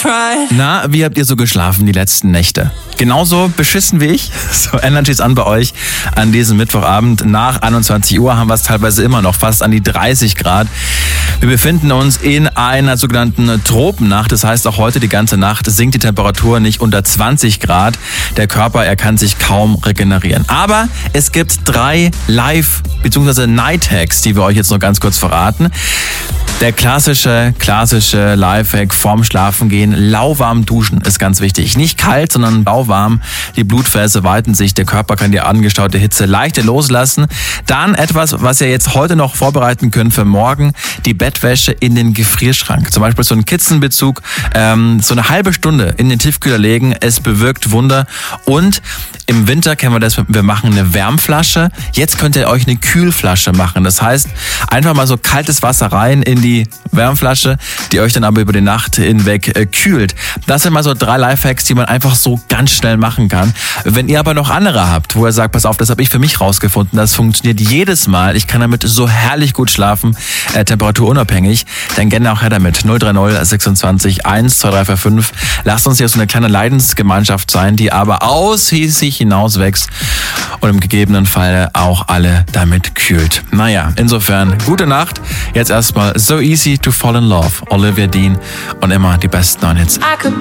Na, wie habt ihr so geschlafen die letzten Nächte? Genauso beschissen wie ich? So, Energy ist an bei euch an diesem Mittwochabend. Nach 21 Uhr haben wir es teilweise immer noch fast an die 30 Grad. Wir befinden uns in einer sogenannten Tropennacht. Das heißt, auch heute die ganze Nacht sinkt die Temperatur nicht unter 20 Grad. Der Körper, er kann sich kaum regenerieren. Aber es gibt 3 Live- bzw. Night-Hacks, die wir euch jetzt noch ganz kurz verraten. Der klassische Lifehack vorm Schlafengehen, lauwarm duschen ist ganz wichtig. Nicht kalt, sondern lauwarm. Die Blutgefäße weiten sich, der Körper kann die angestaute Hitze leichter loslassen. Dann etwas, was ihr jetzt heute noch vorbereiten könnt für morgen, die Bettwäsche in den Gefrierschrank. Zum Beispiel so einen Kitzenbezug, so eine halbe Stunde in den Tiefkühler legen. Es bewirkt Wunder. Und im Winter kennen wir das, wir machen eine Wärmflasche. Jetzt könnt ihr euch eine Kühlflasche machen. Das heißt, einfach mal so kaltes Wasser rein in die Wärmflasche, die euch dann aber über die Nacht hinweg kühlt. Das sind mal so 3 Lifehacks, die man einfach so ganz schnell machen kann. Wenn ihr aber noch andere habt, wo ihr sagt, pass auf, das habe ich für mich rausgefunden, das funktioniert jedes Mal, ich kann damit so herrlich gut schlafen, temperaturunabhängig, dann gerne auch her damit. 030 26 1 2345. Lasst uns hier so eine kleine Leidensgemeinschaft sein, die aber aus sich hinaus wächst und im gegebenen Fall auch alle damit kühlt. Naja, insofern, gute Nacht. Jetzt erstmal So Easy to Fall in Love, Olivia Dean und immer die besten neuen Hits.